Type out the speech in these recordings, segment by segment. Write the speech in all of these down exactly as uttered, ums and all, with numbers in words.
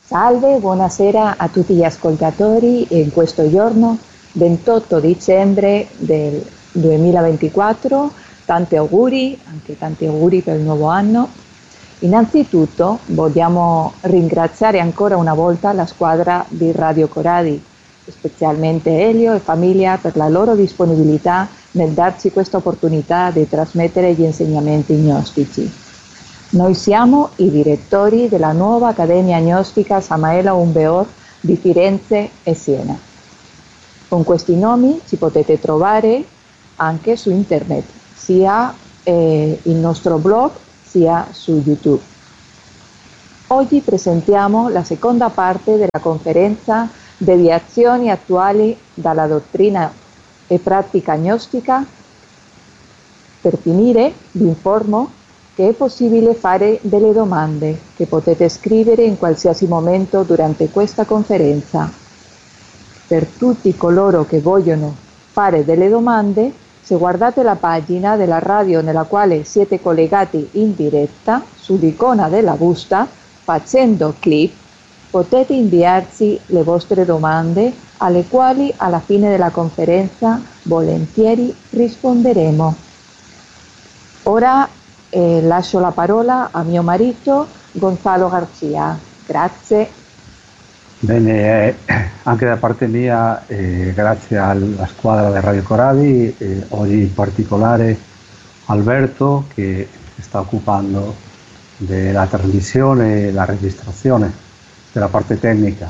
Salve, buonasera a tutti gli ascoltatori in questo giorno ventotto dicembre del duemilaventiquattro. Tanti auguri, anche tanti auguri per il nuovo anno. Innanzitutto vogliamo ringraziare ancora una volta la squadra di Radio Coradi, specialmente Elio e famiglia, per la loro disponibilità nel darci questa opportunità di trasmettere gli insegnamenti gnostici. Noi siamo i direttori della nuova Accademia Gnostica Samael Aun Weor di Firenze e Siena. Con questi nomi ci potete trovare anche su internet, sia eh, il nostro blog sia su YouTube. Oggi presentiamo la seconda parte della conferenza Deviazioni attuali dalla dottrina e pratica gnostica. Per finire vi informo che è possibile fare delle domande che potete scrivere in qualsiasi momento durante questa conferenza. Per tutti coloro che vogliono fare delle domande, se guardate la pagina della radio nella quale siete collegati in diretta, sull'icona della busta, facendo clic, potete inviarci le vostre domande, alle quali alla fine della conferenza volentieri risponderemo. Ora eh, lascio la parola a mio marito Gonzalo Garcia. Grazie. Bene, eh, anche da parte mia, eh, grazie alla squadra di Radio Coradi, eh, oggi in particolare Alberto che si sta occupando della trasmissione e la registrazione della parte tecnica.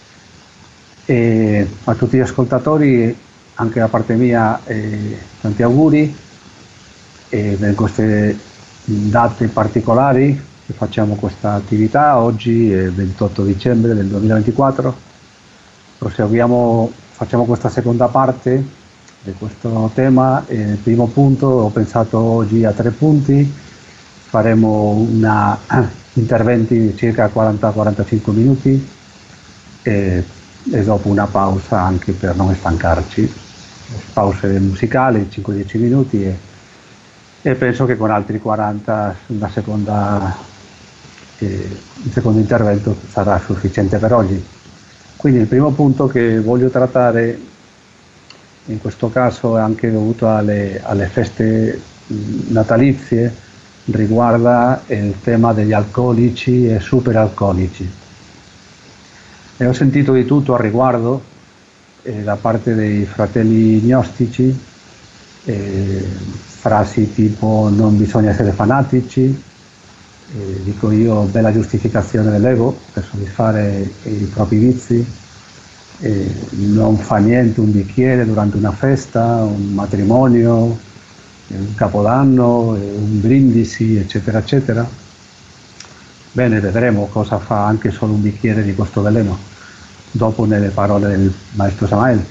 E a tutti gli ascoltatori, anche da parte mia, eh, tanti auguri e per queste date particolari che facciamo questa attività. Oggi è ventotto dicembre del duemilaventiquattro, proseguiamo, facciamo questa seconda parte di questo tema. E nel primo punto ho pensato oggi a tre punti, faremo una, interventi di circa quaranta quarantacinque minuti e, e dopo una pausa anche per non stancarci, pause musicali cinque dieci minuti e e penso che con altri quaranta una seconda, eh, un secondo intervento sarà sufficiente per oggi. Quindi il primo punto che voglio trattare in questo caso è anche dovuto alle, alle feste natalizie, riguarda il tema degli alcolici e superalcolici. E ho sentito di tutto al riguardo eh, da parte dei fratelli gnostici, eh, frasi tipo non bisogna essere fanatici, eh, dico io bella giustificazione dell'ego per soddisfare i propri vizi, eh, non fa niente un bicchiere durante una festa, un matrimonio, un capodanno, un brindisi, eccetera eccetera. Bene, vedremo cosa fa anche solo un bicchiere di questo veleno dopo nelle parole del maestro Samael.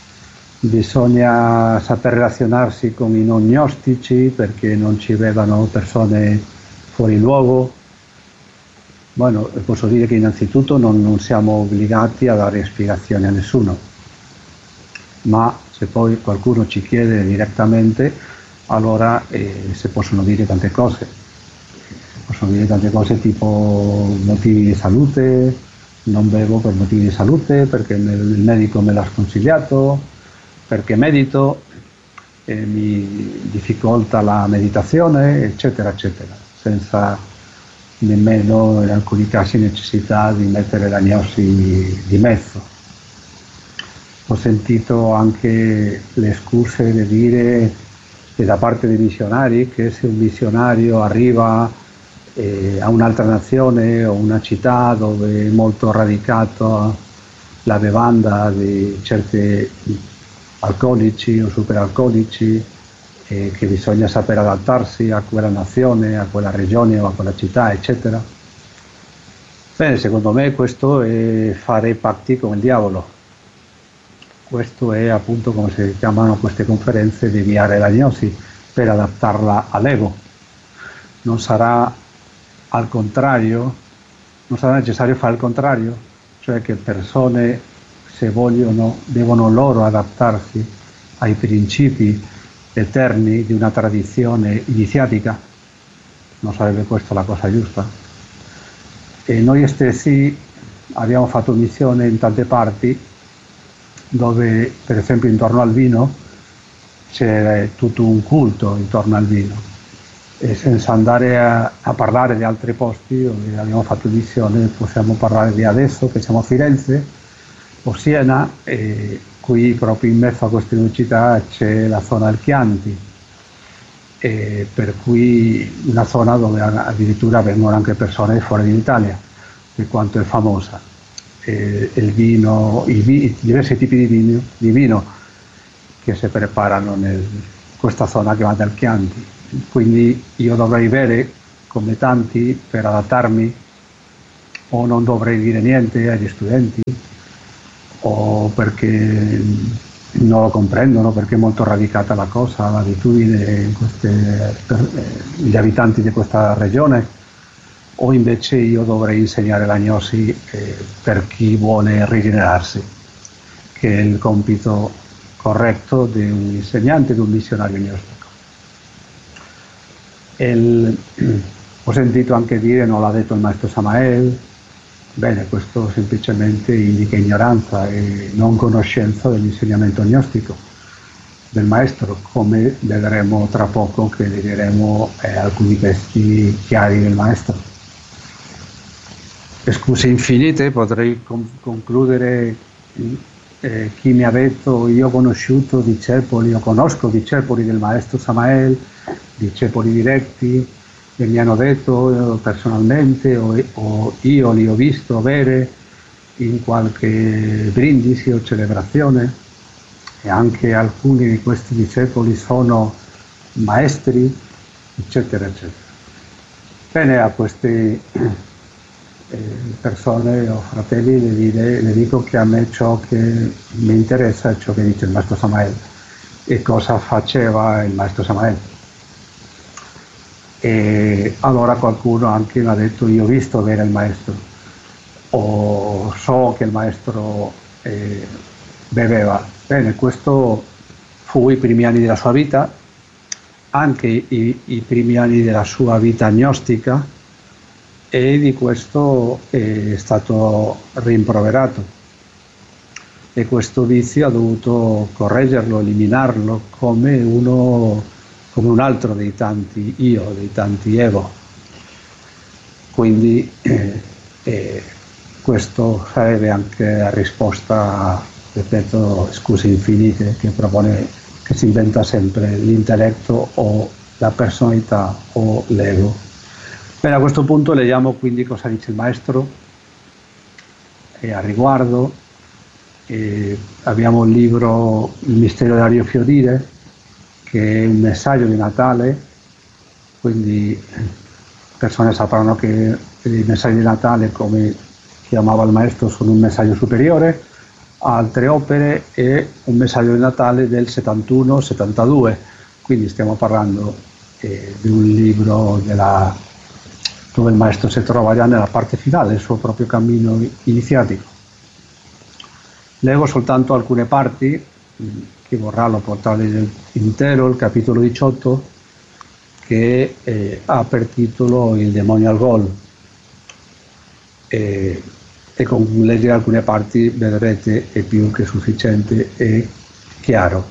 Bisogna saper relazionarsi con i non gnostici perché non ci vedano persone fuori luogo. Bueno, posso dire che innanzitutto non, non siamo obbligati a dare spiegazioni a nessuno, ma se poi qualcuno ci chiede direttamente, allora eh, si possono dire tante cose. Possono dire tante cose tipo motivi di salute, non bevo per motivi di salute perché il medico me l'ha sconsigliato, perché medito e mi difficolta la meditazione, eccetera, eccetera, senza nemmeno in alcuni casi necessità di mettere la gnosi di mezzo. Ho sentito anche le scuse di dire che da parte dei missionari che se un missionario arriva eh, a un'altra nazione o una città dove è molto radicata la bevanda di certe alcolici o superalcolici, eh, che bisogna saper adattarsi a quella nazione, a quella regione o a quella città, eccetera. Bene, secondo me questo è fare patti con il diavolo. Questo è appunto come si chiamano queste conferenze, deviare la gnosi per adattarla all'ego. Non sarà al contrario, non sarà necessario fare il contrario, cioè che persone, se vogliono, devono loro adattarsi ai principi eterni di una tradizione iniziatica. Non sarebbe questa la cosa giusta? E noi stessi abbiamo fatto missione in tante parti dove, per esempio, intorno al vino c'è tutto un culto intorno al vino, e senza andare a, a parlare di altri posti dove abbiamo fatto missione, possiamo parlare di adesso che siamo a Firenze o Siena, e qui proprio in mezzo a queste due città c'è la zona del Chianti, e per cui una zona dove addirittura vengono anche persone fuori d'Italia, per quanto è famosa. E il vino, i, i diversi tipi di vino, di vino che si preparano in questa zona chiamata il Chianti. Quindi io dovrei bere come tanti per adattarmi, o non dovrei dire niente agli studenti, o perché non lo comprendono, perché è molto radicata la cosa, l'abitudine in queste, per, eh, gli abitanti di questa regione, o invece io dovrei insegnare la gnosi eh, per chi vuole rigenerarsi, che è il compito corretto di un insegnante, di un missionario gnostico. El, ho sentito anche dire, non l'ha detto il maestro Samael. Bene, questo semplicemente indica ignoranza e non conoscenza dell'insegnamento gnostico del maestro, come vedremo tra poco che leggeremo eh, alcuni testi chiari del maestro. Scuse infinite, potrei con- concludere eh, chi mi ha detto: io ho conosciuto discepoli, io conosco discepoli del maestro Samael, discepoli diretti, che mi hanno detto personalmente, o, o io li ho visto bere in qualche brindisi o celebrazione, e anche alcuni di questi discepoli sono maestri, eccetera, eccetera. Bene, a queste eh, persone o fratelli le, dire, le dico che a me ciò che mi interessa è ciò che dice il maestro Samael e cosa faceva il maestro Samael. E allora qualcuno anche mi ha detto: io ho visto bere il maestro, o so che il maestro eh, beveva. Bene, questo fu i primi anni della sua vita, anche i, i primi anni della sua vita gnostica, e di questo è stato rimproverato, e questo vizio ha dovuto correggerlo, eliminarlo, come uno come un altro dei tanti io, dei tanti ego. Quindi eh, eh, questo sarebbe anche la risposta, ripeto, scuse infinite, che propone, che si inventa sempre l'intelletto o la personalità o l'ego. Bene, a questo punto leggiamo quindi cosa dice il maestro e a riguardo. E abbiamo il libro Il mistero di Dario Fiodire, che è un messaggio di Natale, quindi persone sapranno che i messaggi di Natale, come chiamava il maestro, sono un messaggio superiore a altre opere, e un messaggio di Natale del settantuno settantadue, quindi stiamo parlando eh, di un libro della, dove il maestro si trova già nella parte finale del suo proprio cammino iniziatico. Leggo soltanto alcune parti. Chi vorrà lo potrà leggere intero, il capitolo diciotto, che eh, ha per titolo Il demonio al gol, e, e con leggere alcune parti vedrete è più che sufficiente e chiaro.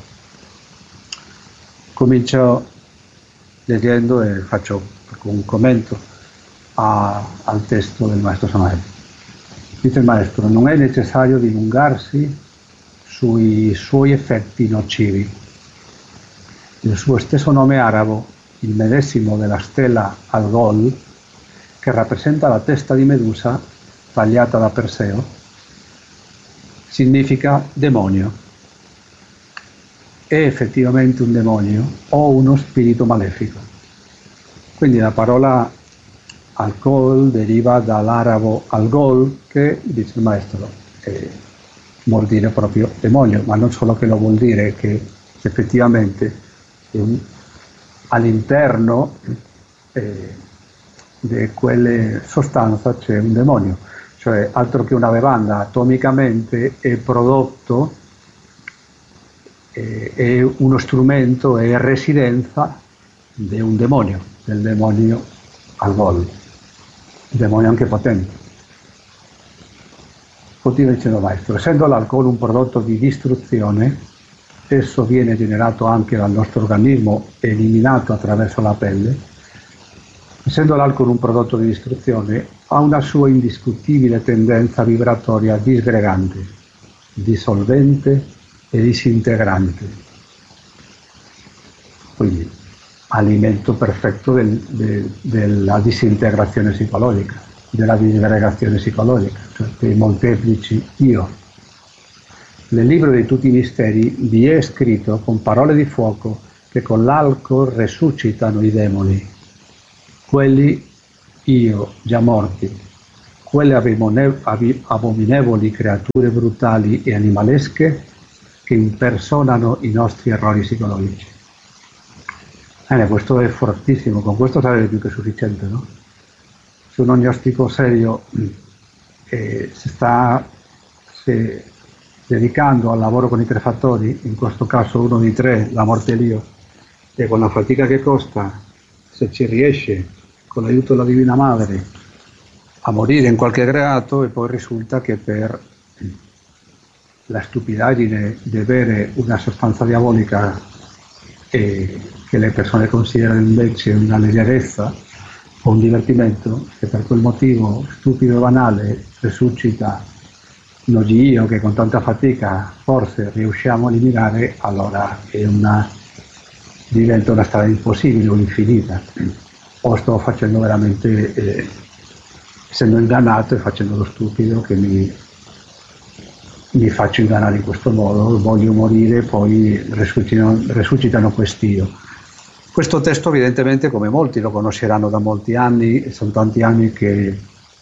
Comincio leggendo e faccio un commento a, al testo del maestro Samael. Dice il maestro: non è necessario dilungarsi sui suoi effetti nocivi. Il suo stesso nome arabo, il medesimo della stella Algol, che rappresenta la testa di Medusa tagliata da Perseo, significa demonio. È effettivamente un demonio o uno spirito malefico. Quindi la parola alcol deriva dall'arabo algol, che, dice il maestro, è vuol dire proprio demonio, ma non solo che lo vuol dire, che effettivamente un, all'interno eh, di quelle sostanze c'è un demonio, cioè altro che una bevanda, atomicamente è prodotto, eh, è uno strumento, è residenza di un demonio, del demonio Algol, un demonio anche potente. Continua dicendo il maestro, essendo l'alcol un prodotto di distruzione, esso viene generato anche dal nostro organismo e eliminato attraverso la pelle. Essendo l'alcol un prodotto di distruzione, ha una sua indiscutibile tendenza vibratoria disgregante, dissolvente e disintegrante. Quindi, alimento perfetto del, del, della disintegrazione psicologica, della disgregazione psicologica, cioè dei molteplici io. Nel libro di tutti i misteri vi è scritto con parole di fuoco che con l'alcol resuscitano i demoni, quelli io già morti, quelle abominevoli creature brutali e animalesche che impersonano i nostri errori psicologici. Eh, questo è fortissimo, con questo sarebbe più che sufficiente, no? Se un agnostico serio eh, si sta se, dedicando al lavoro con i tre fattori, in questo caso uno di tre, la morte e l'io, e con la fatica che costa, se ci riesce, con l'aiuto della Divina Madre, a morire in qualche reato, e poi risulta che per la stupidaggine di avere una sostanza diabolica eh, che le persone considerano invece una leggerezza o un divertimento, che per quel motivo stupido e banale resuscita lo io che con tanta fatica forse riusciamo a eliminare, allora è una, diventa una strada impossibile o infinita. O sto facendo veramente, eh, essendo ingannato e facendo lo stupido che mi, mi faccio ingannare in questo modo, voglio morire, poi resuscitano, resuscitano quest'io. Questo testo evidentemente, come molti lo conosceranno da molti anni, sono tanti anni che,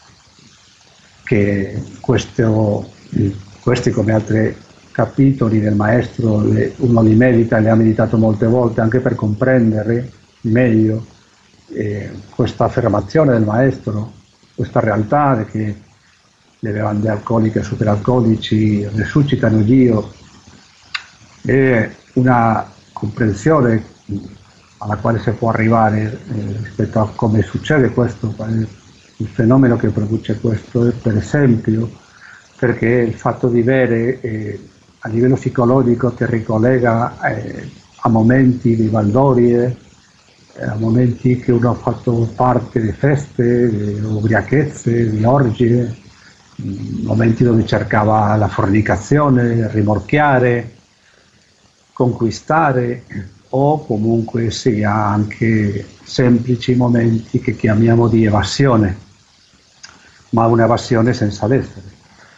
che questo, questi come altri capitoli del maestro le, uno li medita e li ha meditato molte volte anche per comprendere meglio eh, questa affermazione del maestro, questa realtà che le bevande alcoliche e superalcolici resuscitano Dio, è una comprensione alla quale si può arrivare eh, rispetto a come succede questo, il fenomeno che produce questo, per esempio, perché il fatto di avere eh, a livello psicologico ti ricollega eh, a momenti di baldorie, eh, a momenti che uno ha fatto parte di feste, di ubriachezze, di orgie, momenti dove cercava la fornicazione, rimorchiare, conquistare, o comunque sia anche semplici momenti che chiamiamo di evasione, ma un'evasione senza l'essere.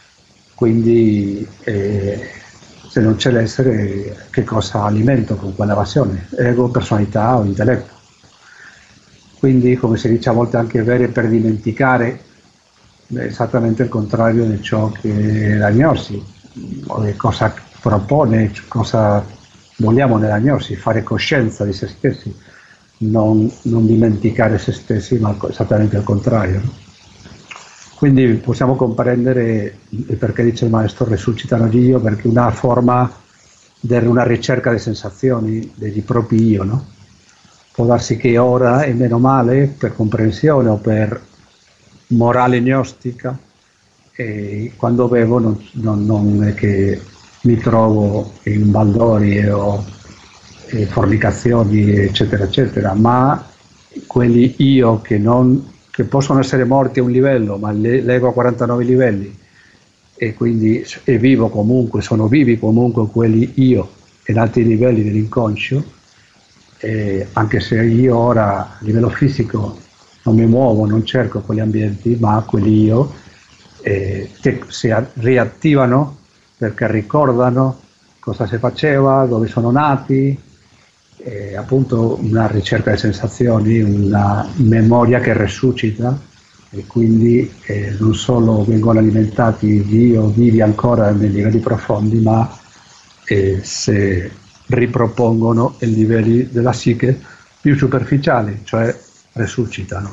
Quindi eh, se non c'è l'essere, che cosa alimento con quell'evasione? Ego, personalità o intelletto. Quindi, come si dice a volte anche avere per dimenticare, è esattamente il contrario di ciò che è l'agnosi, cosa propone, cosa vogliamo nell'agnosi, fare coscienza di se stessi, non, non dimenticare se stessi, ma esattamente il contrario. Quindi possiamo comprendere il perché dice il maestro resuscitano Dio, perché è una forma di una ricerca di sensazioni dei propri io, no? Può darsi che ora è meno male per comprensione o per morale gnostica, e quando bevo non, non, non è che mi trovo in baldorie o eh, fornicazioni eccetera eccetera, ma quelli io che, non, che possono essere morti a un livello, ma l'ego a quarantanove livelli, e quindi è vivo comunque, sono vivi comunque quelli io in altri livelli dell'inconscio, eh, anche se io ora a livello fisico non mi muovo, non cerco quegli ambienti, ma quelli io eh, che si riattivano perché ricordano cosa si faceva, dove sono nati, eh, appunto una ricerca di sensazioni, una memoria che resuscita, e quindi eh, non solo vengono alimentati Dio vivi ancora nei livelli profondi, ma eh, si ripropongono ai livelli della psiche più superficiali, cioè resuscitano.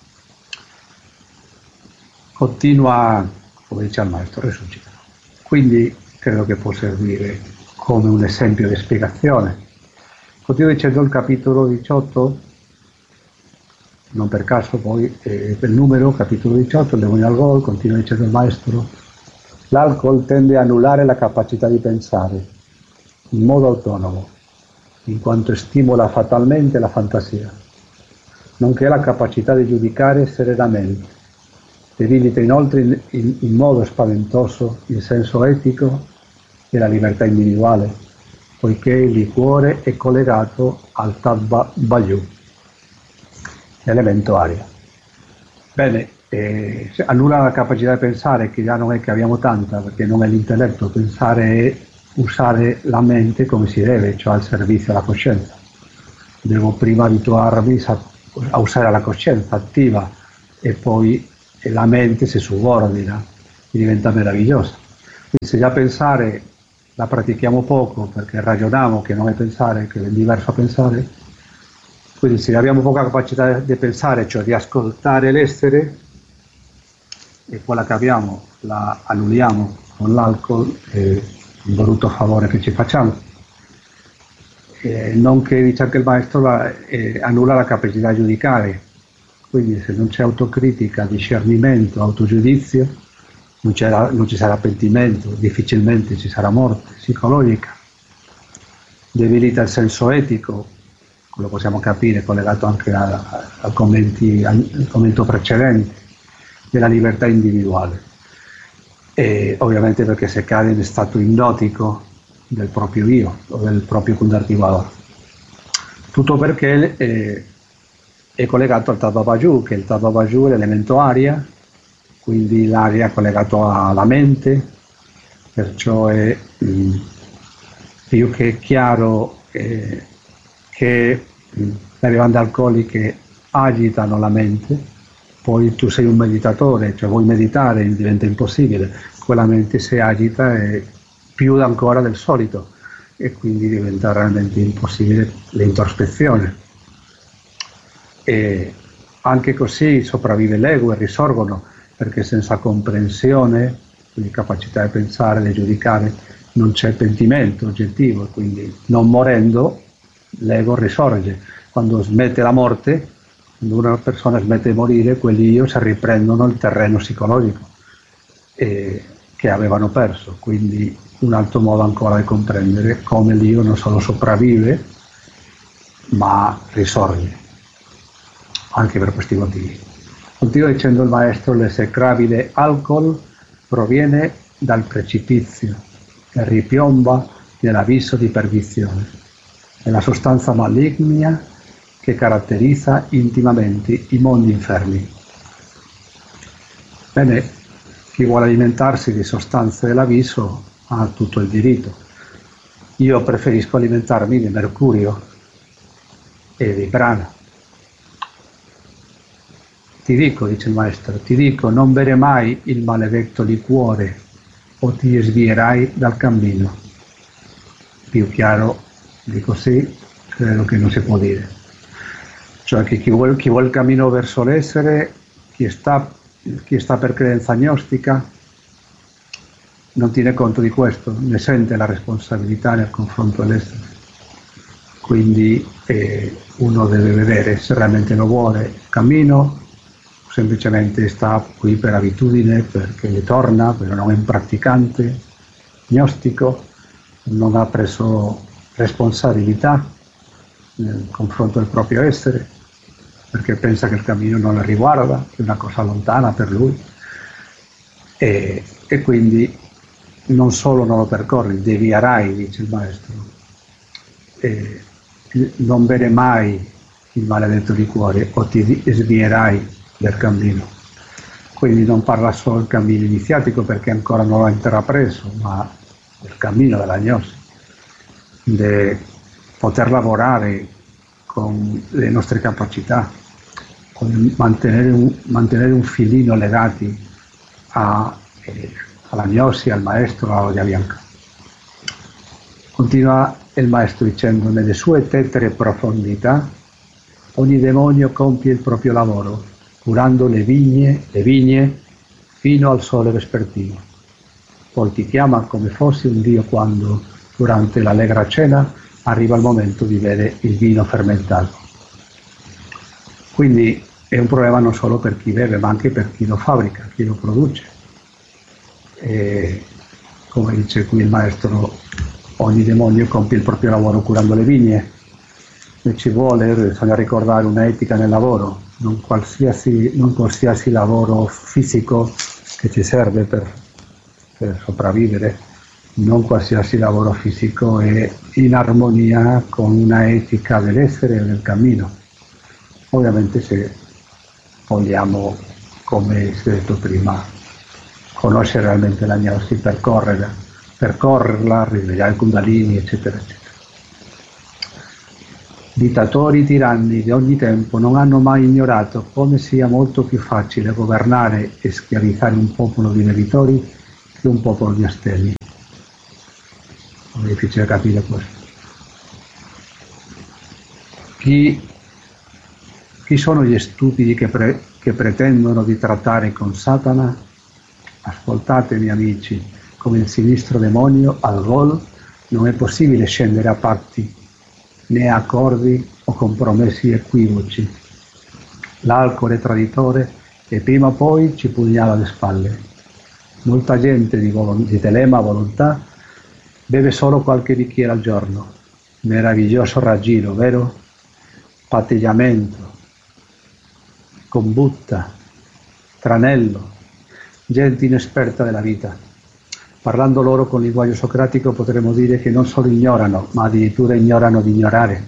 Continua, come dice il maestro, resuscitano. Quindi credo che può servire come un esempio di spiegazione. Continua dicendo il capitolo diciotto, non per caso poi eh, il numero, capitolo diciotto, il demonio al gol, continua dicendo il maestro, L'alcol tende a annullare la capacità di pensare in modo autonomo, in quanto stimola fatalmente la fantasia, nonché la capacità di giudicare serenamente. Debilita inoltre in, in, in modo spaventoso il senso etico e la libertà individuale, poiché il liquore è collegato al Tat Vayu, elemento aria. Bene, eh, annulla la capacità di pensare, che già non è che abbiamo tanta, perché non è l'intelletto. Pensare è usare la mente come si deve, cioè al servizio della coscienza. Devo prima abituarmi a, a usare la coscienza attiva e poi la mente si subordina e diventa meravigliosa. Quindi se già pensare la pratichiamo poco, perché ragioniamo che non è pensare, che è diverso a pensare, quindi se abbiamo poca capacità di pensare, cioè di ascoltare l'essere, e quella che abbiamo la annulliamo con l'alcol, è un brutto favore che ci facciamo. Eh, non che dice anche il maestro, la, eh, annulla la capacità di giudicare, quindi se non c'è autocritica, discernimento, autogiudizio, non, non ci sarà pentimento, difficilmente ci sarà morte psicologica. Debilita il senso etico, lo possiamo capire collegato anche a, a, a commenti, al, al commento precedente, della libertà individuale. E ovviamente perché se cade in stato ipnotico del proprio io o del proprio Kundartiwador. Tutto perché eh, è collegato al Tattva Vayu, che il Tattva Vayu è l'elemento aria, quindi l'aria è collegato alla mente, perciò è mh, più che chiaro eh, che mh, le bevande alcoliche agitano la mente. Poi tu sei un meditatore, cioè vuoi meditare, diventa impossibile, quella mente si agita e più ancora del solito e quindi diventa realmente impossibile l'introspezione. E anche così sopravvive l'ego e risorgono, perché senza comprensione, quindi capacità di pensare, di giudicare, non c'è pentimento oggettivo, quindi non morendo l'ego risorge. Quando smette la morte, quando una persona smette di morire, quelli io si riprendono il terreno psicologico eh, che avevano perso. Quindi un altro modo ancora di comprendere come l'io non solo sopravvive, ma risorge, anche per questi motivi. Continua dicendo il maestro: l'esecrabile alcol proviene dal precipizio e ripiomba nell'abisso di perdizione. È la sostanza maligna che caratterizza intimamente i mondi infermi. Bene, chi vuole alimentarsi di sostanze dell'abisso ha tutto il diritto. Io preferisco alimentarmi di mercurio e di prana. Ti dico, dice il maestro, ti dico, non bere mai il maledetto liquore o ti svierai dal cammino. Più chiaro di così credo che non si può dire. Cioè che chi vuole, chi vuole il cammino verso l'essere, chi sta, chi sta per credenza gnostica, non tiene conto di questo, ne sente la responsabilità nel confronto all'essere. Quindi eh, uno deve vedere se realmente lo vuole il cammino, o semplicemente sta qui per abitudine, perché gli torna, però non è un praticante gnostico, non ha preso responsabilità nel confronto del proprio essere, perché pensa che il cammino non lo riguarda, che è una cosa lontana per lui, e, e quindi non solo non lo percorri, devierai, dice il maestro, e non bere mai il maledetto liquore o ti svierai del cammino. Quindi non parla solo del cammino iniziatico, perché ancora non l'ha intrapreso, ma del cammino della gnosi, di poter lavorare con le nostre capacità, con mantenere un, mantenere un filino legati a, eh, alla gnosi, al maestro, alla voglia bianca. Continua il maestro dicendo: nelle sue tetere profondità ogni demonio compie il proprio lavoro, curando le vigne, le vigne fino al sole vespertino. Poi ti chiama come fossi un dio quando, durante l'allegra cena, arriva il momento di bere il vino fermentato. Quindi è un problema non solo per chi beve, ma anche per chi lo fabbrica, chi lo produce. E come dice qui il maestro, ogni demonio compie il proprio lavoro curando le vigne, e ci vuole, bisogna ricordare un'etica nel lavoro, non qualsiasi, non qualsiasi lavoro fisico che ci serve per, per sopravvivere, non qualsiasi lavoro fisico è in armonia con una etica dell'essere e del cammino. Ovviamente se vogliamo, come si è detto prima, conoscere realmente la gnosi, percorrerla, percorrerla, risvegliare il Kundalini, eccetera, eccetera. Dittatori tiranni di ogni tempo non hanno mai ignorato come sia molto più facile governare e schiavizzare un popolo di meditori che un popolo di astemi. È difficile capire questo. Chi, chi sono gli stupidi che, pre, che pretendono di trattare con Satana? Ascoltatemi amici, come il sinistro demonio al gol non è possibile scendere a patti, né accordi o compromessi equivoci. L'alcol è traditore e prima o poi ci pugnala alle spalle. Molta gente di, volo- di telema volontà beve solo qualche bicchiere al giorno. Meraviglioso raggiro, vero? Patteggiamento, combutta, tranello, gente inesperta della vita. Parlando loro con linguaggio socratico potremmo dire che non solo ignorano, ma addirittura ignorano di ignorare.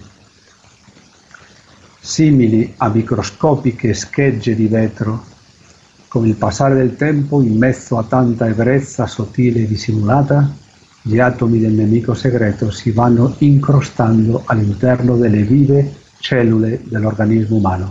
Simili a microscopiche schegge di vetro, con il passare del tempo, in mezzo a tanta ebbrezza sottile e dissimulata, gli atomi del nemico segreto si vanno incrostando all'interno delle vive cellule dell'organismo umano.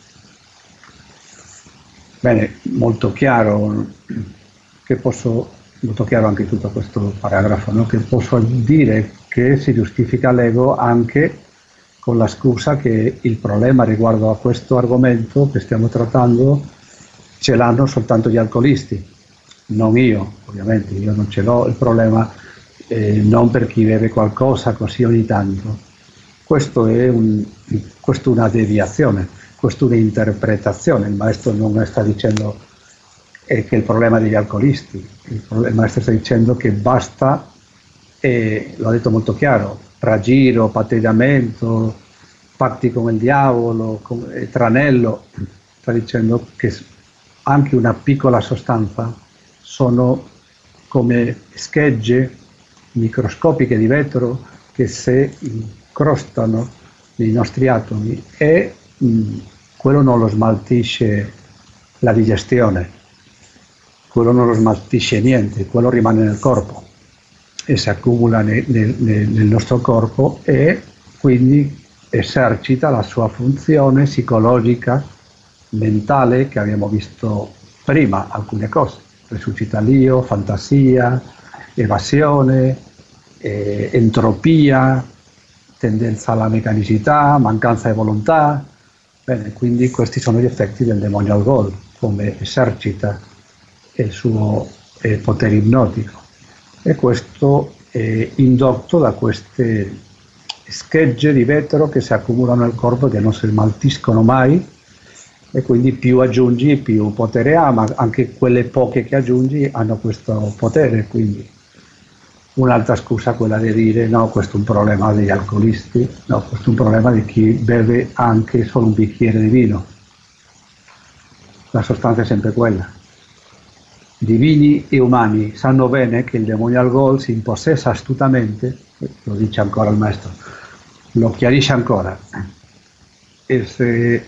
Bene, molto chiaro, che posso, molto chiaro anche tutto questo paragrafo, no? Che posso dire che si giustifica l'ego anche con la scusa che il problema riguardo a questo argomento che stiamo trattando ce l'hanno soltanto gli alcolisti, non io, ovviamente, io non ce l'ho il problema, eh, non per chi beve qualcosa così ogni tanto. Questo è un, questo è una deviazione, questa è un'interpretazione. Il maestro non sta dicendo eh, che è il problema degli alcolisti, il, problema, il maestro sta dicendo che basta, e lo ha detto molto chiaro, raggiro, patteggiamento, patti con il diavolo, con, eh, tranello, sta dicendo che anche una piccola sostanza sono come schegge microscopiche di vetro che se incrostano nei nostri atomi e mh, quello non lo smaltisce la digestione, quello non lo smaltisce niente, quello rimane nel corpo e si accumula nel, nel, nel nostro corpo e quindi esercita la sua funzione psicologica, mentale, che abbiamo visto prima, alcune cose, resuscita l'io, fantasia, evasione, eh, entropia, tendenza alla meccanicità, mancanza di volontà. Bene, quindi questi sono gli effetti del demonio al gol, come esercita il suo eh, potere ipnotico. E questo è indotto da queste schegge di vetro che si accumulano nel corpo, che non si smaltiscono mai, e quindi più aggiungi più potere ha, ma anche quelle poche che aggiungi hanno questo potere. Quindi un'altra scusa è quella di dire no, questo è un problema degli alcolisti, no, questo è un problema di chi beve anche solo un bicchiere di vino. La sostanza è sempre quella. Divini e umani sanno bene che il demonio al gol si impossessa astutamente, lo dice ancora il maestro, lo chiarisce ancora, e se,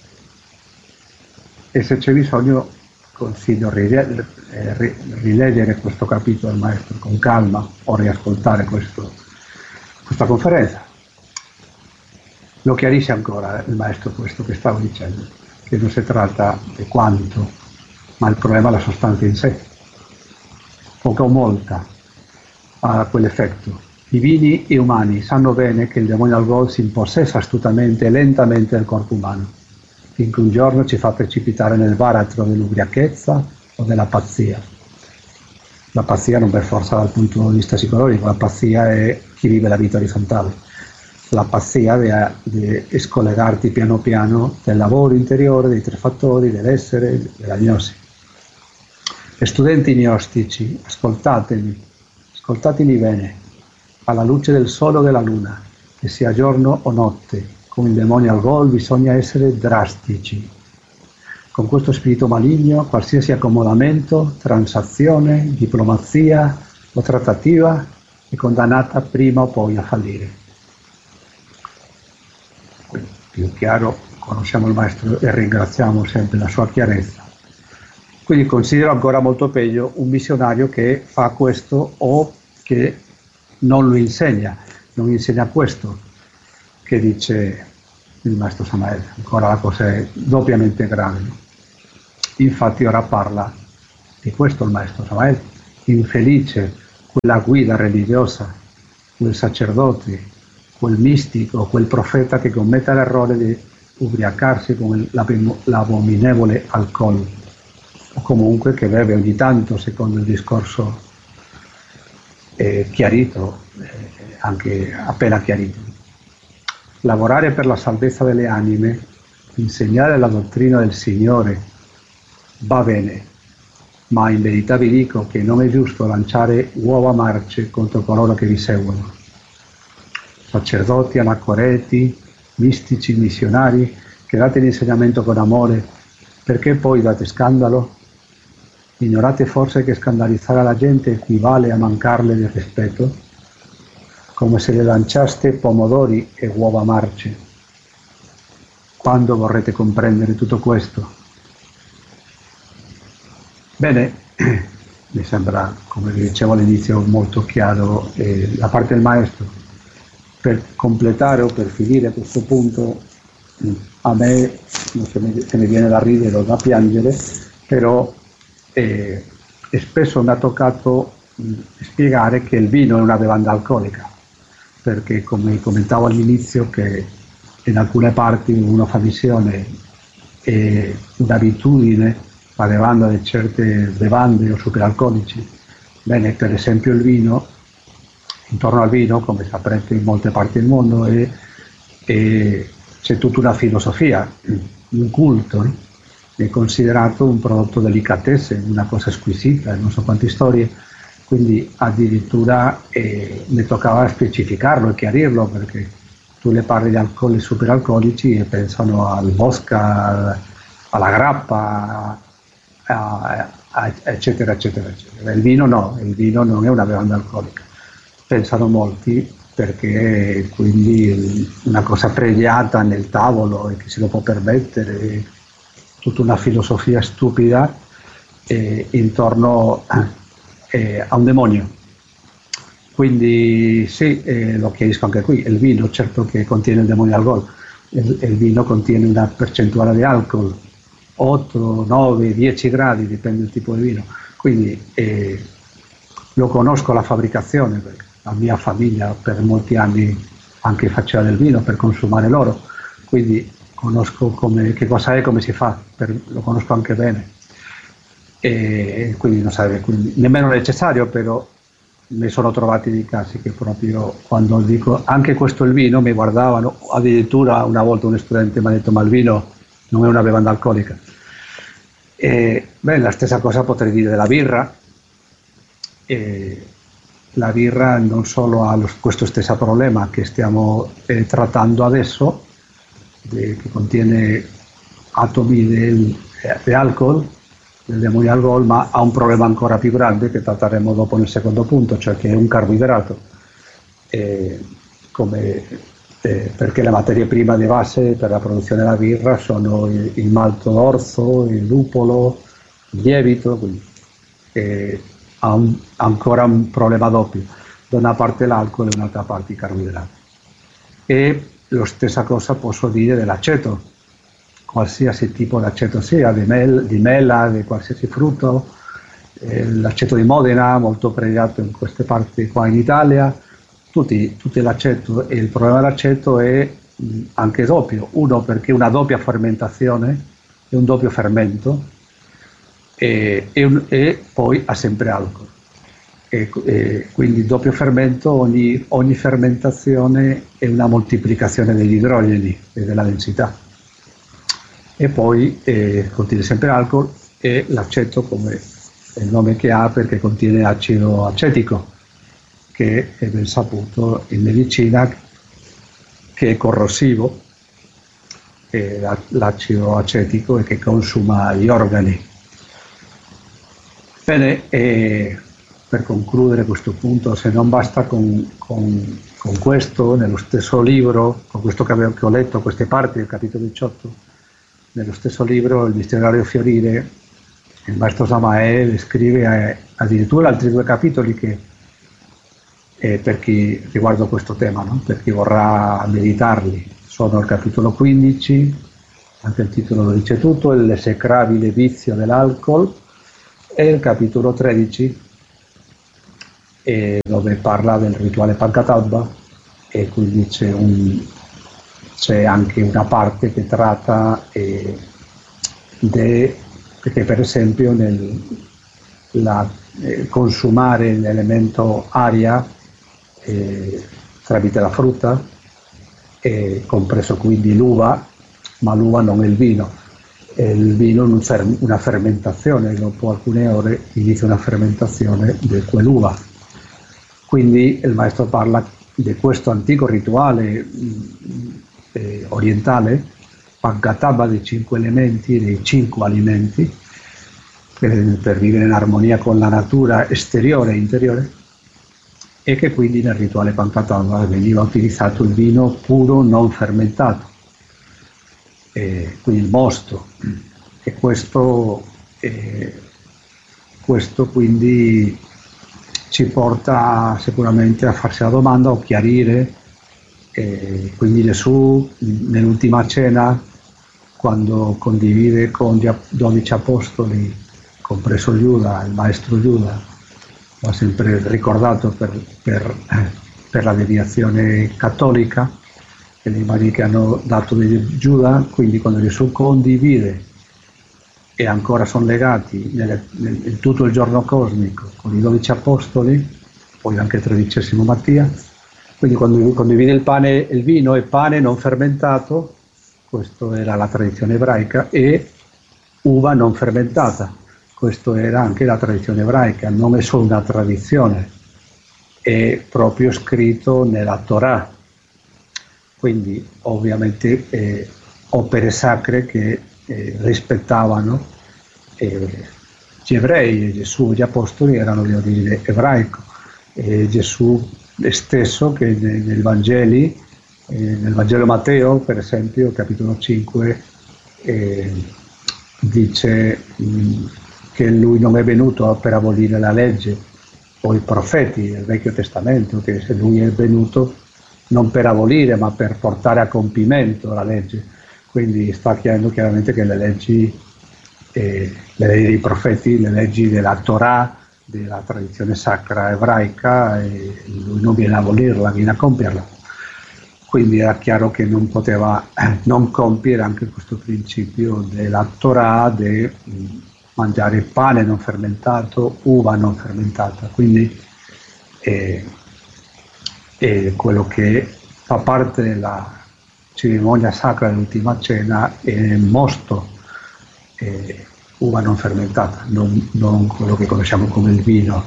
e se c'è bisogno consiglio rile, eh, rileggere questo capitolo al maestro con calma o riascoltare questo, questa conferenza. Lo chiarisce ancora il maestro questo che stavo dicendo, che non si tratta di quanto, ma il problema è la sostanza in sé, poca o molta ha quell'effetto. Divini e umani sanno bene che il demonio al gol si impossessa astutamente e lentamente del corpo umano, finché un giorno ci fa precipitare nel baratro dell'ubriachezza o della pazzia. La pazzia non per forza dal punto di vista psicologico, la pazzia è chi vive la vita orizzontale. La pazzia di scollegarti piano piano del lavoro interiore, dei tre fattori, dell'essere, della gnosi. E studenti gnostici, ascoltatemi, ascoltatemi bene, alla luce del sole o della luna, che sia giorno o notte, con il demonio al gol bisogna essere drastici. Con questo spirito maligno, qualsiasi accomodamento, transazione, diplomazia o trattativa è condannata prima o poi a fallire. Quindi, più chiaro, conosciamo il Maestro e ringraziamo sempre la sua chiarezza. Quindi considero ancora molto peggio un missionario che fa questo o che non lo insegna, non insegna questo, che dice il Maestro Samael. Ancora la cosa è doppiamente grave. Infatti ora parla di questo il Maestro Samael: infelice quella guida religiosa, quel sacerdote, quel mistico, quel profeta che commetta l'errore di ubriacarsi con l'abominevole alcol, o comunque che beve ogni tanto, secondo il discorso eh, chiarito, eh, anche appena chiarito. Lavorare per la salvezza delle anime, insegnare la dottrina del Signore va bene, ma in verità vi dico che non è giusto lanciare uova marce contro coloro che vi seguono. Sacerdoti, anacoreti, mistici, missionari, che date l'insegnamento con amore, perché poi date scandalo? Ignorate forse che scandalizzare la gente equivale a mancarle di rispetto? Come se le lanciaste pomodori e uova marce. Quando vorrete comprendere tutto questo? Bene, mi sembra, come vi dicevo all'inizio, molto chiaro eh, la parte del Maestro. Per completare o per finire a questo punto, a me non se mi, se mi viene da ridere o da piangere, però eh, spesso mi ha toccato mh, spiegare che il vino è una bevanda alcolica, perché come commentavo all'inizio che in alcune parti uno fa visione e un'abitudine parlando di certe bevande o superalcolici. Bene, per esempio il vino, intorno al vino, come saprete in molte parti del mondo, è, è, c'è tutta una filosofia, un culto, no? È considerato un prodotto delicatessen, una cosa squisita, non so quante storie, quindi addirittura eh, mi toccava specificarlo e chiarirlo, perché tu le parli di alcoli superalcolici e pensano al vodka, alla grappa, eccetera eccetera eccetera. Il vino no, il vino non è una bevanda alcolica, pensano molti, perché quindi una cosa pregiata nel tavolo e che se lo può permettere, tutta una filosofia stupida eh, intorno eh, a un demonio. Quindi sì, eh, lo chiarisco anche qui, il vino certo che contiene il demonio alcol, il, il vino contiene una percentuale di alcol, otto, nove, dieci gradi, dipende dal tipo di vino. Quindi eh, lo conosco la fabbricazione, perché la mia famiglia per molti anni anche faceva del vino per consumare loro, quindi conosco come, che cosa è, come si fa, per, lo conosco anche bene. E quindi non sarebbe quindi nemmeno necessario, però mi sono trovati dei casi che proprio quando dico anche questo è il vino mi guardavano, addirittura una volta un studente mi ha detto ma il vino non è una bevanda alcolica. E, beh, la stessa cosa potrei dire della birra. E la birra non solo ha lo, questo stesso problema che stiamo eh, trattando adesso, de, che contiene atomi di eh, alcol, del demonio alcol, ma ha un problema ancora più grande che tratteremo dopo nel secondo punto, cioè che è un carboidrato. Eh, come Eh, perché le materie prime di base per la produzione della birra sono il, il malto d'orzo, il lupolo, il lievito, quindi eh, ha un, ancora un problema doppio, da una parte l'alcol e dall'altra parte i carboidrati. E la stessa cosa posso dire dell'aceto, qualsiasi tipo di aceto sia, di, mel, di mela, di qualsiasi frutto, eh, l'aceto di Modena, molto pregiato in queste parti qua in Italia, Tutti, tutti l'aceto, e il problema dell'aceto è mh, anche doppio, uno perché una doppia fermentazione è un doppio fermento e, e, un, e poi ha sempre alcol e, e quindi doppio fermento, ogni, ogni fermentazione è una moltiplicazione degli idrogeni e della densità e poi eh, contiene sempre alcol e l'aceto come è il nome che ha perché contiene acido acetico. che è ben saputo in medicina che è corrosivo, è l'acido acetico e che consuma gli organi. Bene, e per concludere questo punto, se non basta con, con, con questo, nello stesso libro, con questo che, avevo, che ho letto, queste parti del capitolo diciotto, nello stesso libro, il Missionario Fiorire, il maestro Samael scrive addirittura altri due capitoli che, eh, per chi riguardo questo tema, no? Per chi vorrà meditarli. Sono il capitolo quindici, anche il titolo lo dice tutto, l'esecrabile vizio dell'alcol, e il capitolo tredici, eh, dove parla del rituale Pancatabba, e quindi c'è, un, c'è anche una parte che tratta eh, de, perché per esempio nel la, eh, consumare l'elemento aria eh, tramite la frutta, eh, compreso quindi l'uva, ma l'uva non è il vino. Il vino è una fermentazione, dopo alcune ore inizia una fermentazione di quell'uva. Quindi il maestro parla di questo antico rituale eh, orientale, Pancatabba, dei cinque elementi, dei cinque alimenti, per, per vivere in armonia con la natura esteriore e interiore, e che quindi nel rituale Pancatabba veniva utilizzato il vino puro non fermentato. Eh, quindi il mosto, e questo, eh, questo quindi ci porta sicuramente a farsi la domanda o chiarire, eh, quindi Gesù nell'ultima cena, quando condivide con gli dodici apostoli, compreso Giuda, il maestro Giuda, va sempre ricordato per, per, per la deviazione cattolica, le immagini che hanno dato di Giuda. Quindi quando Gesù condivide e ancora sono legati nel, nel, in tutto il giorno cosmico con i dodici apostoli, poi anche il tredicesimo Mattia, quindi quando condivide il pane e il vino è pane non fermentato, questa era la tradizione ebraica, e uva non fermentata, questa era anche la tradizione ebraica, non è solo una tradizione, è proprio scritto nella Torah. Quindi ovviamente eh, opere sacre che eh, rispettavano eh, gli ebrei, e Gesù e gli apostoli erano di origine ebraico, e Gesù stesso che nei, nei Vangeli, eh, nel Vangelo Matteo per esempio, capitolo cinque, eh, dice mh, che lui non è venuto per abolire la legge o i profeti del Vecchio Testamento, che se lui è venuto non per abolire ma per portare a compimento la legge. Quindi sta chiarendo chiaramente che le leggi, eh, le leggi dei profeti, le leggi della Torah, della tradizione sacra ebraica, eh, lui non viene a abolirla, viene a compierla. Quindi era chiaro che non poteva eh, non compiere anche questo principio della Torah di mangiare pane non fermentato, uva non fermentata. Quindi eh, e quello che fa parte della cerimonia sacra dell'ultima cena è il mosto, eh, uva non fermentata, non, non quello che conosciamo come il vino,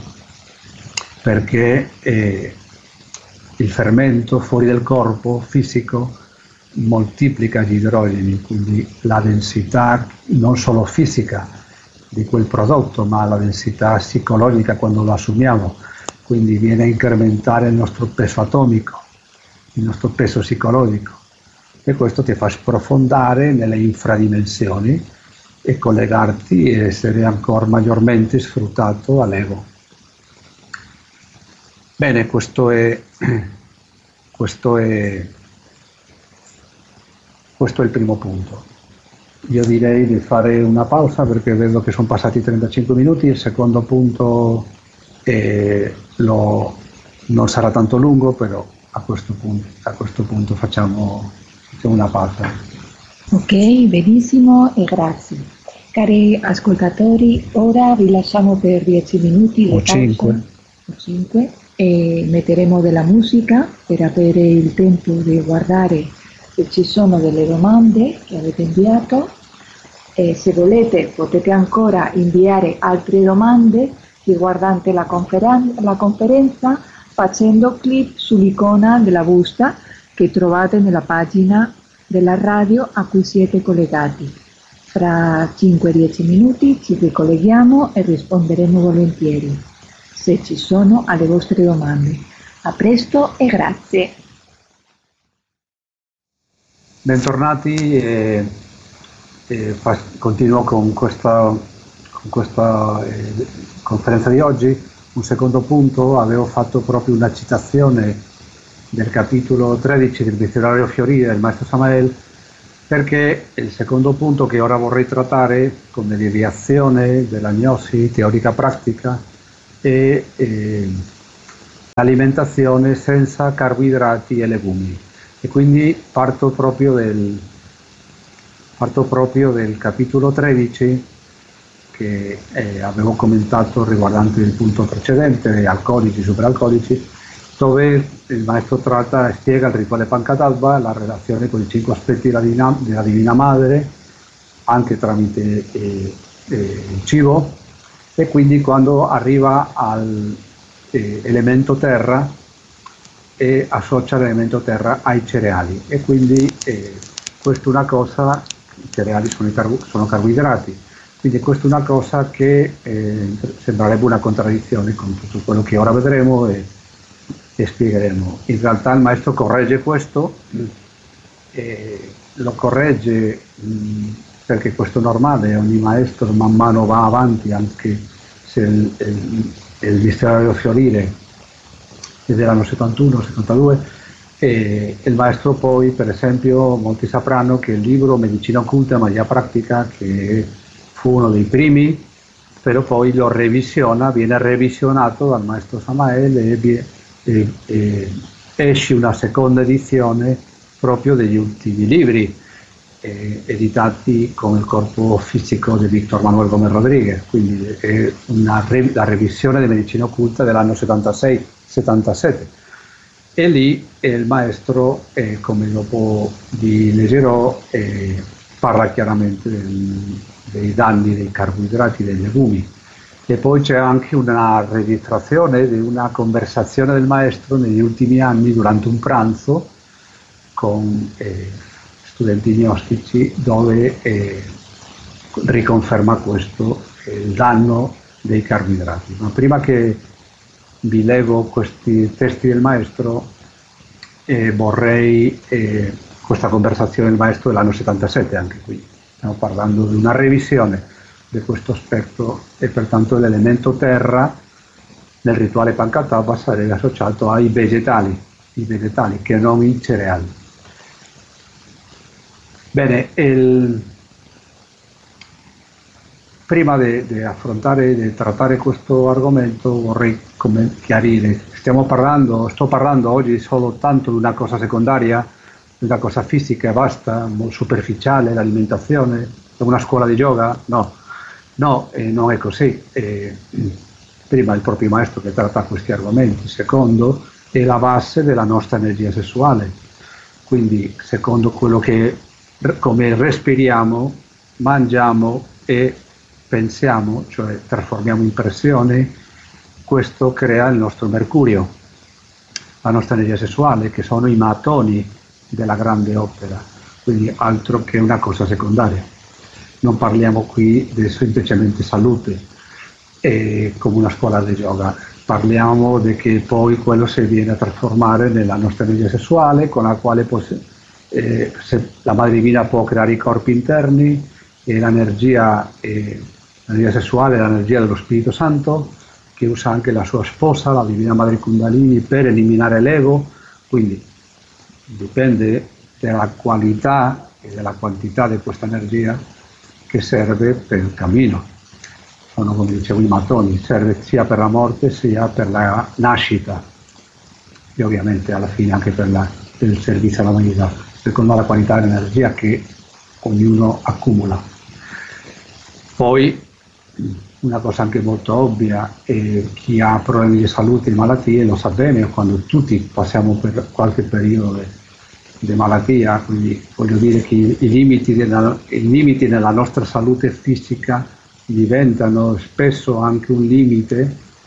perché eh, il fermento fuori del corpo fisico moltiplica gli idrogeni, quindi la densità non solo fisica di quel prodotto, ma la densità psicologica quando lo assumiamo. Quindi viene a incrementare il nostro peso atomico, il nostro peso psicologico, e questo ti fa sprofondare nelle infradimensioni e collegarti e essere ancora maggiormente sfruttato all'ego. Bene, questo è, questo è, questo è il primo punto. Io direi di fare una pausa perché vedo che sono passati trentacinque minuti. Il secondo punto eh, lo, non sarà tanto lungo, però a questo punto, a questo punto facciamo, facciamo una pausa. Ok, benissimo e grazie. Cari ascoltatori, ora vi lasciamo per dieci minuti di o pausa, cinque. o cinque, e metteremo della musica per avere il tempo di guardare se ci sono delle domande che avete inviato, e se volete potete ancora inviare altre domande riguardanti la, conferen- la conferenza facendo clic sull'icona della busta che trovate nella pagina della radio a cui siete collegati. Fra cinque dieci minuti ci ricolleghiamo e risponderemo volentieri, se ci sono, alle vostre domande. A presto e grazie. Bentornati, e, e fa, continuo con questa, con questa eh, conferenza di oggi. Un secondo punto, avevo fatto proprio una citazione del capitolo tredici del Dizionario Fiorire del Maestro Samael, perché il secondo punto che ora vorrei trattare come deviazione della gnosi teorica pratica è eh, l'alimentazione senza carboidrati e legumi. E quindi parto proprio del, parto proprio del capitolo tredici che eh, avevo commentato riguardante il punto precedente, alcolici, superalcolici, dove il maestro tratta e spiega il rituale Pancatatva, la relazione con i cinque aspetti della Divina, della Divina Madre, anche tramite eh, eh, il cibo, e quindi quando arriva all'elemento eh, terra e associa l'elemento terra ai cereali, e quindi eh, questa è una cosa, i cereali sono, i carbo, sono carboidrati, quindi questa è una cosa che eh, sembrerebbe una contraddizione con tutto quello che ora vedremo e, e spiegheremo. In realtà il maestro corregge questo, eh, lo corregge mh, perché questo è normale, ogni maestro man mano va avanti, anche se il, il, il Dizionario Fiorire è dell'anno settantuno settantadue, e il maestro poi, per esempio, molti sapranno che il libro Medicina Occulta e Magia Pratica, che fu uno dei primi, però poi lo revisiona, viene revisionato dal maestro Samael e, e, e esce una seconda edizione proprio degli ultimi libri eh, editati con il corpo fisico di Víctor Manuel Gómez Rodríguez, quindi è una re, la revisione di Medicina Occulta dell'anno settantasei settantasette, e lì il maestro, eh, come dopo vi leggerò, eh, parla chiaramente del, dei danni dei carboidrati, dei legumi. E poi c'è anche una registrazione di una conversazione del maestro negli ultimi anni durante un pranzo con eh, studenti gnostici, dove eh, riconferma questo, eh, il danno dei carboidrati. Ma prima che vi leggo questi testi del maestro, eh, vorrei eh, questa conversazione del maestro dell'anno settantasette, anche qui stiamo parlando di una revisione di questo aspetto, e pertanto l'elemento terra nel rituale Pancatatva sarebbe associato ai vegetali, i vegetali che non i cereali. Bene, il, prima di affrontare, di trattare questo argomento, vorrei come chiarire, stiamo parlando, sto parlando oggi soltanto di una cosa secondaria, di una cosa fisica e basta, molto superficiale, l'alimentazione, una scuola di yoga? No, no, eh, non è così. Eh, prima il proprio maestro che tratta questi argomenti, secondo è la base della nostra energia sessuale, quindi secondo quello che, come respiriamo, mangiamo e pensiamo, cioè trasformiamo in pressione, questo crea il nostro mercurio, la nostra energia sessuale, che sono i mattoni della grande opera, quindi altro che una cosa secondaria. Non parliamo qui di semplicemente salute, eh, come una scuola di yoga, parliamo di che poi quello si viene a trasformare nella nostra energia sessuale, con la quale eh, se la Madre Divina può creare i corpi interni, e l'energia, eh, l'energia sessuale è l'energia dello Spirito Santo, che usa anche la sua sposa, la Divina Madre Kundalini, per eliminare l'ego, quindi dipende dalla qualità e dalla quantità di questa energia che serve per il cammino. Sono, come dicevo, i mattoni, serve sia per la morte sia per la nascita, e ovviamente alla fine anche per, la, per il servizio all'umanità, secondo la qualità dell'energia che ognuno accumula. Poi una cosa anche molto ovvia, è chi ha problemi di salute e malattie lo sa bene, quando tutti passiamo per qualche periodo di malattia, quindi voglio dire che i limiti, della, i limiti nella nostra salute fisica diventano spesso anche un limite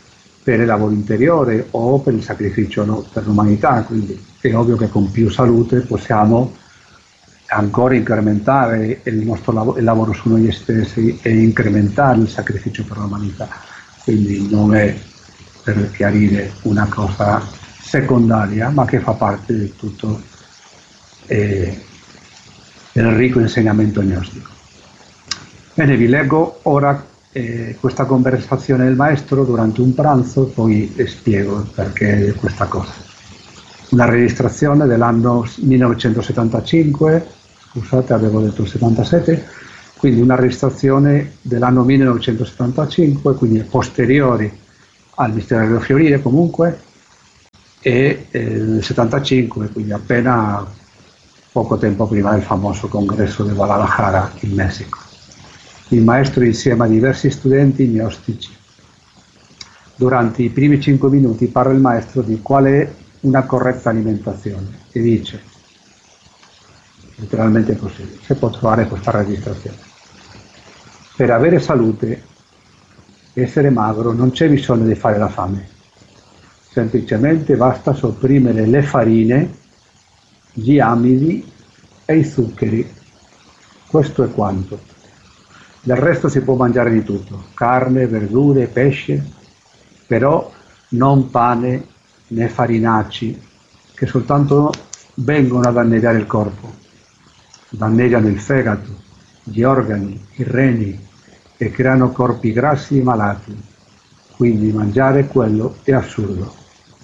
per il lavoro interiore o per il sacrificio, no, per l'umanità, quindi è ovvio che con più salute possiamo ancora incrementare il nostro lavoro, il lavoro su noi stessi e incrementare il sacrificio per l'umanità. Quindi non è, per chiarire, una cosa secondaria, ma che fa parte di tutto eh, il ricco insegnamento gnostico. Bene, vi leggo ora eh, questa conversazione del maestro durante un pranzo, poi spiego perché questa cosa. Una registrazione dell'anno millenovecentosettantacinque, scusate, avevo detto settantasette, quindi una registrazione dell'anno millenovecentosettantacinque, quindi posteriori al mistero dello fiorire comunque, e eh, nel settantacinque, quindi appena poco tempo prima del famoso congresso di Guadalajara in Messico. Il maestro insieme a diversi studenti gnostici. Durante i primi cinque minuti parla il maestro di qual è una corretta alimentazione e dice, letteralmente così, se può trovare questa registrazione: per avere salute, essere magro, non c'è bisogno di fare la fame, semplicemente basta sopprimere le farine, gli amidi e i zuccheri. Questo è quanto. Del resto si può mangiare di tutto, carne, verdure, pesce, però non pane né farinacci, che soltanto vengono a danneggiare il corpo, danneggiano il fegato, gli organi, i reni e creano corpi grassi e malati. Quindi mangiare quello è assurdo.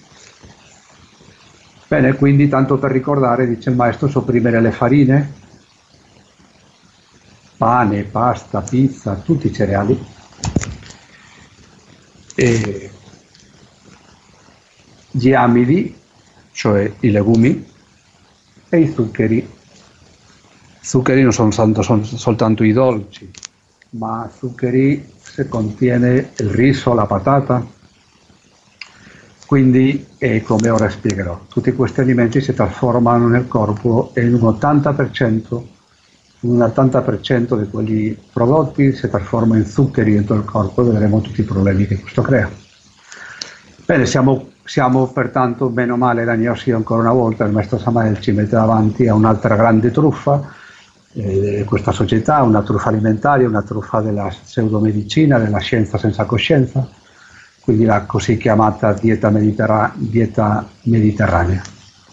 Bene, quindi tanto per ricordare, dice il maestro, sopprimere le farine, pane, pasta, pizza, tutti i cereali, e gli amidi, cioè i legumi, e i zuccheri. Zuccheri non sono, soltanto, sono soltanto i dolci, ma zuccheri se contiene il riso, la patata. Quindi, eh, come ora spiegherò, tutti questi alimenti si trasformano nel corpo e in un ottanta per cento un ottanta per cento di quelli prodotti si trasforma in zuccheri dentro il corpo, e vedremo tutti i problemi che questo crea. Bene, siamo, siamo pertanto bene o male da gnosi ancora una volta. Il maestro Samael ci mette davanti a un'altra grande truffa eh, di questa società, una truffa alimentaria, una truffa della pseudomedicina, della scienza senza coscienza, quindi la così chiamata dieta, mediterra- dieta mediterranea.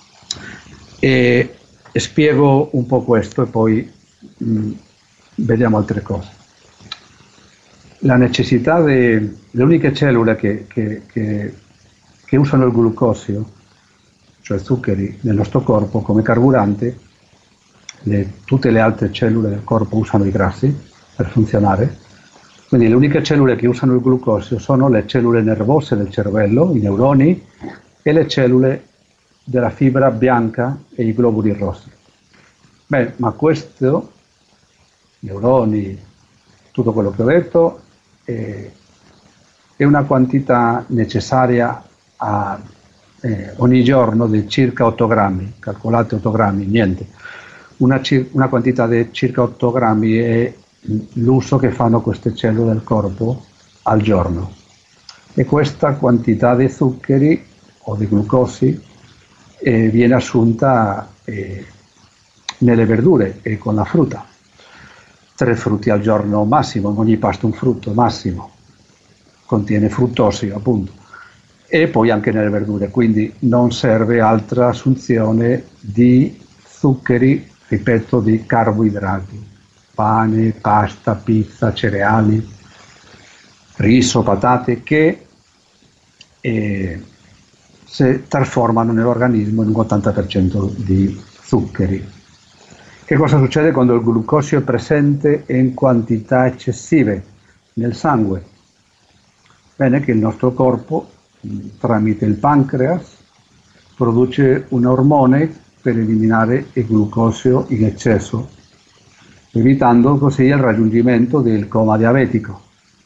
E, e spiego un po' questo e poi mh, vediamo altre cose. La necessità delle uniche cellule che, che, che, che usano il glucosio, cioè zuccheri, nel nostro corpo come carburante, le, tutte le altre cellule del corpo usano i grassi per funzionare. Quindi le uniche cellule che usano il glucosio sono le cellule nervose del cervello, i neuroni, e le cellule della fibra bianca e i globuli rossi. Beh, ma questo, neuroni, tutto quello che ho detto, è, è una quantità necessaria a, eh, ogni giorno di circa otto grammi, calcolate otto grammi, niente. Una, una quantità di circa otto grammi è l'uso che fanno queste cellule del corpo al giorno, e questa quantità di zuccheri o di glucosi eh, viene assunta eh, nelle verdure e con la frutta. Tre frutti al giorno massimo, in ogni pasto un frutto massimo contiene fruttosio appunto, e poi anche nelle verdure, quindi non serve altra assunzione di zuccheri, ripeto, di carboidrati, pane, pasta, pizza, cereali, riso, patate, che eh, si trasformano nell'organismo in un ottanta per cento di zuccheri. Che cosa succede quando il glucosio è presente in quantità eccessive nel sangue? Bene, che il nostro corpo, tramite il pancreas, produce un ormone per eliminare il glucosio in eccesso, evitando così il raggiungimento del coma diabetico.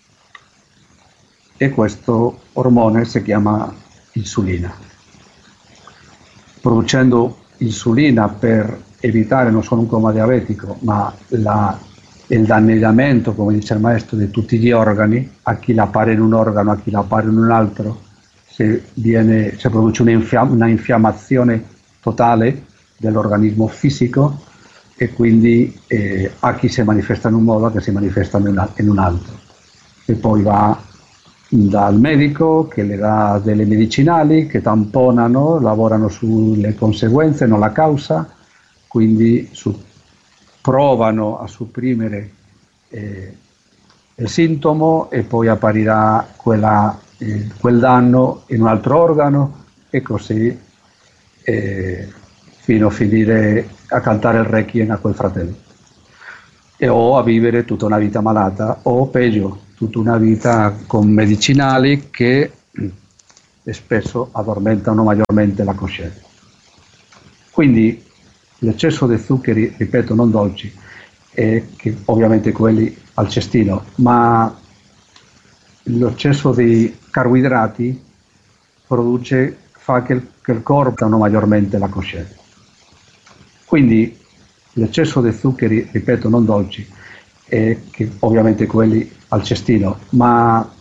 E questo ormone si chiama insulina. Producendo insulina per evitare non solo un coma diabetico, ma la, il danneggiamento, come dice il maestro, di tutti gli organi, a chi la pare in un organo, a chi la pare in un altro, se, viene, se produce un'infiam- una infiammazione totale dell'organismo fisico e quindi eh, a chi si manifesta in un modo, a chi si manifesta in, una, in un altro. E poi va dal medico che le dà delle medicinali che tamponano, lavorano sulle conseguenze, non la causa, quindi su, provano a supprimere eh, il sintomo e poi apparirà quella, eh, quel danno in un altro organo e così eh, fino a finire a cantare il requiem a quel fratello e o a vivere tutta una vita malata o peggio tutta una vita con medicinali che spesso addormentano maggiormente la coscienza. Quindi l'eccesso di zuccheri, ripeto, non dolci, e che ovviamente quelli al cestino, ma l'eccesso di carboidrati produce, fa che il, che il corpo non maggiormente la coscienza. Quindi l'eccesso di zuccheri, ripeto, non dolci, e che ovviamente quelli al cestino, ma